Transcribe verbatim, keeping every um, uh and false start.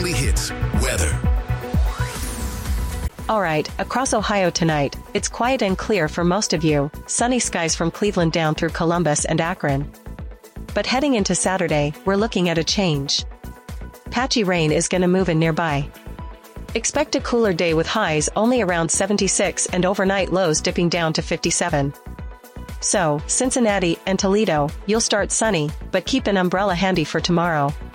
Daily Hits weather. Alright, across Ohio tonight, it's quiet and clear for most of you, sunny skies from Cleveland down through Columbus and Akron. But heading into Saturday, we're looking at a change. Patchy rain is gonna move in nearby. Expect a cooler day with highs only around seventy-six and overnight lows dipping down to fifty-seven. So, Cincinnati and Toledo, you'll start sunny, but keep an umbrella handy for tomorrow.